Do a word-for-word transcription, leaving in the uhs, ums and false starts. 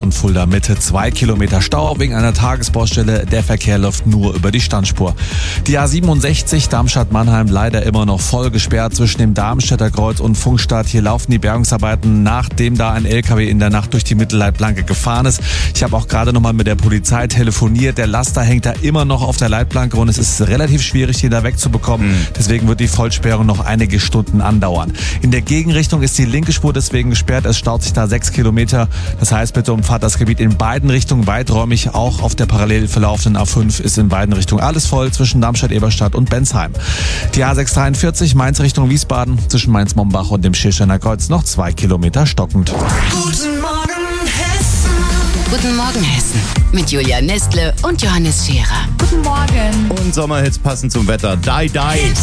und Fulda Mitte zwei Kilometer Stau wegen einer Tagesbaustelle. Der Verkehr läuft nur über die Standspur. Die A siebenundsechzig Darmstadt-Mannheim leider immer noch voll gesperrt zwischen dem Darmstädter Kreuz und Funkstadt. Hier laufen die Bergungsarbeiten, nachdem da ein L K W in der Nacht durch die Mittelleitplanke gefahren ist. Ich habe auch gerade nochmal mit der Polizei telefoniert. Der Laster hängt da immer noch auf der Leitplanke und es ist relativ schwierig, den da wegzubekommen. Mhm. Deswegen wird die Vollsperrung noch einige Stunden andauern. In der Gegenrichtung ist die linke Spur deswegen gesperrt. Es staut sich da sechs Kilometer. Das heißt, bitte umfahrt das Gebiet in beiden Richtungen weiträumig. Auch auf der parallel verlaufenden A fünf ist in beiden Richtungen alles voll zwischen Darmstadt-Eberstadt und Bensheim. Die A sechshundertdreiundvierzig Mainz Richtung Wiesbaden zwischen Mainz-Mombach und dem Schirsteiner Kreuz noch zwei Kilometer stockend. Guten Morgen, Hessen. Guten Morgen, Hessen. Mit Julia Nestle und Johannes Scherer. Guten Morgen. Und Sommerhits passend zum Wetter. Die, die.